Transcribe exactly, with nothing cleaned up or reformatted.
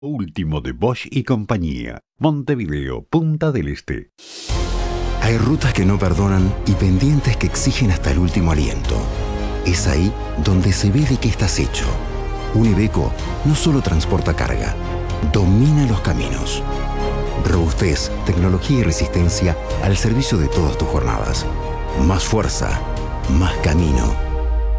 Último de Bosch y compañía. Montevideo, Punta del Este. Hay rutas que no perdonan y pendientes que exigen hasta el último aliento. Es ahí donde se ve de qué estás hecho. Un Iveco no solo transporta carga, domina los caminos. Robustez, tecnología y resistencia al servicio de todas tus jornadas. Más fuerza, más camino.